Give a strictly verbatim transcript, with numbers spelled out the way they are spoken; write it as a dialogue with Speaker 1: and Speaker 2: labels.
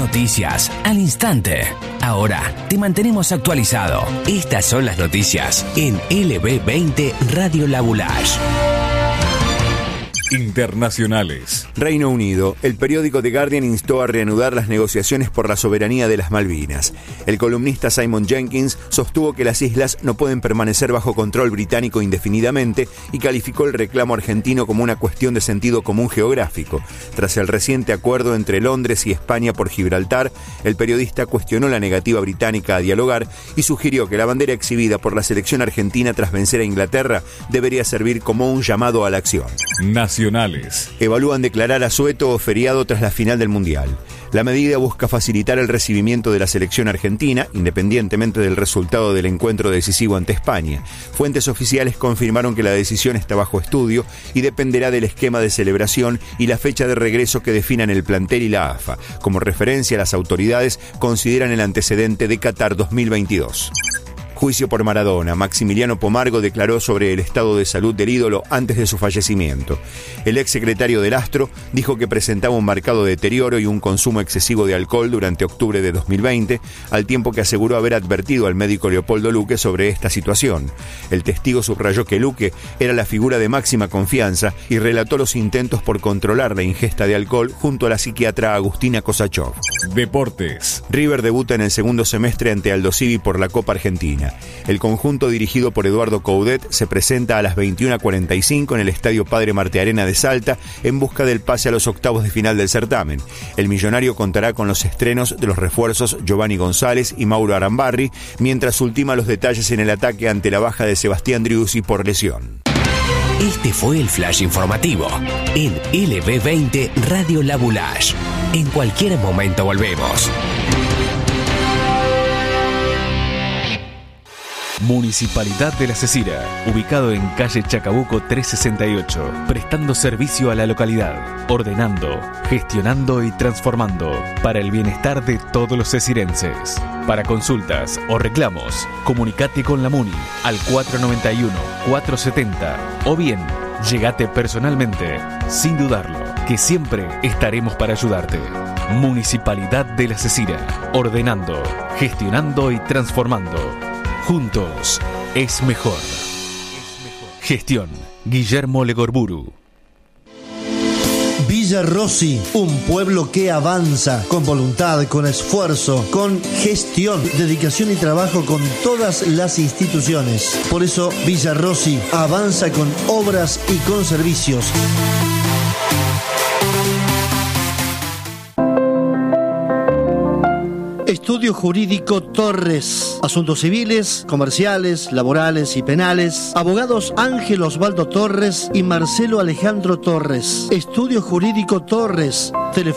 Speaker 1: Noticias al instante. Ahora te mantenemos actualizado. Estas son las noticias en L B veinte Radio La Boulage.
Speaker 2: Internacionales.
Speaker 3: Reino Unido. El periódico The Guardian instó a reanudar las negociaciones por la soberanía de las Malvinas. El columnista Simon Jenkins sostuvo que las islas no pueden permanecer bajo control británico indefinidamente y calificó el reclamo argentino como una cuestión de sentido común geográfico. Tras el reciente acuerdo entre Londres y España por Gibraltar, el periodista cuestionó la negativa británica a dialogar y sugirió que la bandera exhibida por la selección argentina tras vencer a Inglaterra debería servir como un llamado a la acción.
Speaker 2: Nacionales.
Speaker 3: Evalúan declarar asueto o feriado tras la final del Mundial. La medida busca facilitar el recibimiento de la selección argentina, independientemente del resultado del encuentro decisivo ante España. Fuentes oficiales confirmaron que la decisión está bajo estudio y dependerá del esquema de celebración y la fecha de regreso que definan el plantel y la A F A. Como referencia, las autoridades consideran el antecedente de Qatar dos mil veintidós. Juicio por Maradona. Maximiliano Pomargo declaró sobre el estado de salud del ídolo antes de su fallecimiento. El exsecretario del Astro dijo que presentaba un marcado deterioro y un consumo excesivo de alcohol durante octubre de dos mil veinte, al tiempo que aseguró haber advertido al médico Leopoldo Luque sobre esta situación. El testigo subrayó que Luque era la figura de máxima confianza y relató los intentos por controlar la ingesta de alcohol junto a la psiquiatra Agustina Kosachov.
Speaker 2: Deportes.
Speaker 3: River debuta en el segundo semestre ante Aldo Civi por la Copa Argentina. El conjunto dirigido por Eduardo Coudet se presenta a las veintiuna cuarenta y cinco en el Estadio Padre Marte Arena de Salta en busca del pase a los octavos de final del certamen. El millonario contará con los estrenos de los refuerzos Giovanni González y Mauro Arambarri, mientras ultima los detalles en el ataque ante la baja de Sebastián Driussi por lesión.
Speaker 1: Este fue el flash informativo en L B veinte Radio La Boulage. En cualquier momento volvemos.
Speaker 4: Municipalidad de La Cecira, ubicado en calle Chacabuco trescientos sesenta y ocho, prestando servicio a la localidad, ordenando, gestionando y transformando para el bienestar de todos los cecirenses. Para consultas o reclamos, comunicate con la Muni al cuatro nueve uno, cuatro siete cero o bien, llegate personalmente, sin dudarlo, que siempre estaremos para ayudarte. Municipalidad de La Cecira, ordenando, gestionando y transformando. Juntos es mejor. Gestión Guillermo Legorburu.
Speaker 5: Villa Rossi, un pueblo que avanza con voluntad, con esfuerzo, con gestión, dedicación y trabajo con todas las instituciones. Por eso Villa Rossi avanza con obras y con servicios. Estudio Jurídico Torres. Asuntos civiles, comerciales, laborales y penales. Abogados Ángel Osvaldo Torres y Marcelo Alejandro Torres. Estudio Jurídico Torres. Teléfono